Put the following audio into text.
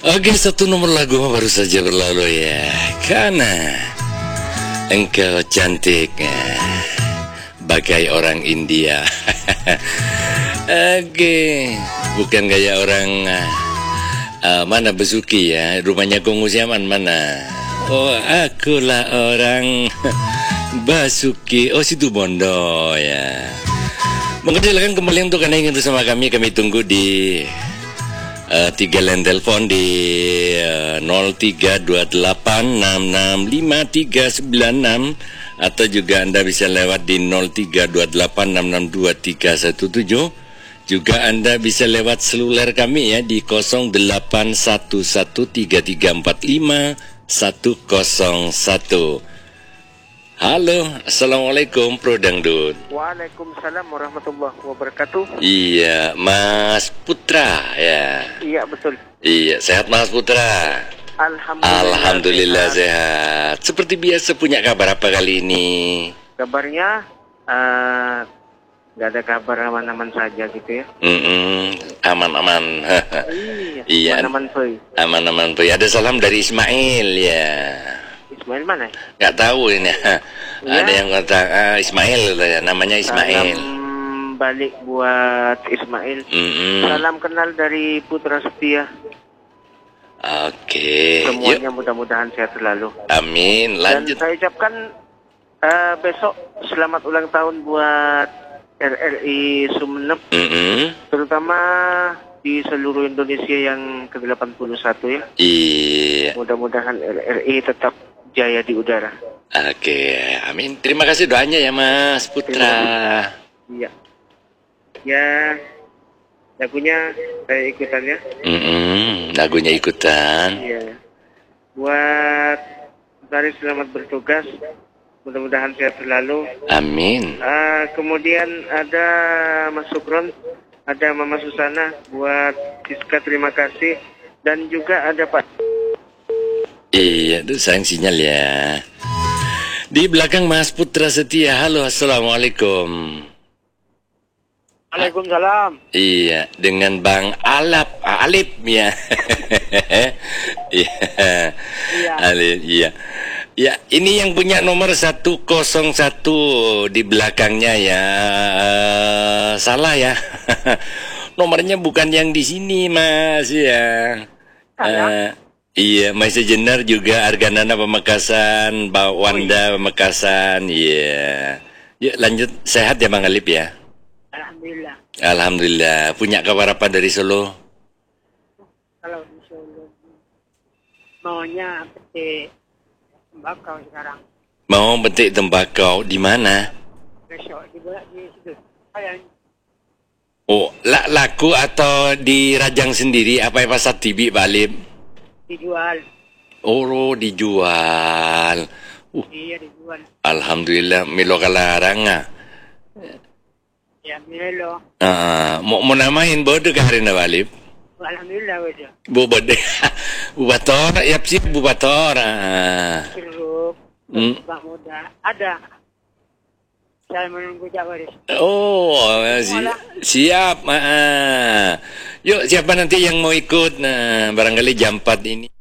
Oke, satu nomor lagu baru saja berlalu ya. Karena engkau cantik bagai orang India. Oke, bukan gaya orang mana Besuki ya. Rumahnya Konghucu Zaman mana? Oh, akulah orang Basuki. Oh, situ Bondo ya. Silakan kembali untuk Anda ingin bersama kami tunggu di 3 line telepon di 0328665396 atau juga Anda bisa lewat di 0328662317. Juga Anda bisa lewat seluler kami ya di 081113345101. Halo, Assalamualaikum Pro Dangdut. Waalaikumsalam warahmatullahi wabarakatuh. Iya, Mas Putra ya. Iya, betul. Iya, sehat Mas Putra? Alhamdulillah sehat. Seperti biasa, punya kabar apa kali ini? Kabarnya nggak ada kabar, aman-aman saja gitu ya. Aman-aman. Iya, Iya, aman-aman. Ada salam dari Ismail ya. Ismail mana? Nggak tahu ini. Ya. Ada yang kata Ismail, namanya Ismail. Salam balik buat Ismail. Salam kenal dari Putra Setia. Oke. Semuanya mudah-mudahan sehat selalu. Amin. Lanjut. Dan saya ucapkan besok selamat ulang tahun buat RRI Sumeneb. Terutama di seluruh Indonesia yang ke-81 ya. Iya. Mudah-mudahan RRI tetap jaya di udara. Oke, amin. Terima kasih doanya ya Mas Putra. Iya. Ya, lagunya saya ikutan ya. Lagunya ikutan. Iya. Buat Tari selamat bertugas. Mudah-mudahan sehat selalu. Amin. Kemudian ada Mas Sukron, ada Mama Susana, buat Siska terima kasih, dan juga ada Pak. Iya, itu sayang sinyal ya. Di belakang Mas Putra Setia. Halo, Assalamualaikum. Waalaikumsalam. Iya, dengan Bang Alip ya. Iya. Alip, iya. Ya, ini yang punya nomor 101 di belakangnya ya. Salah ya. Nomornya bukan yang di sini, Mas ya. Iya, Mas Sejenar juga Arganana Pamekasan, Mbak Wanda Pamekasan, iya. Yuk lanjut, sehat ya Bang Alip ya? Alhamdulillah. Alhamdulillah. Punya kabar apa dari Solo? Kalau di Solo maunya petik tembakau sekarang. Mau petik tembakau di mana? Besok di situ. Oh, laku atau di Rajang sendiri? Apa yang pasar tibi Pak Alip? Dijual. Oh, dijual. Iya, dijual. Alhamdulillah, Milo kalarang Ya, Milo. Mau namain bodoh ke hari Alip? Alhamdulillah wajah. Bu bodoh. Bu Bator, ya sih Bu Bator. Jeruk, Bang Muda, ada. Saya menunggu Jawaris. Oh, siap. Yuk, siapa nanti yang mau ikut? Nah, barangkali jam 4 ini.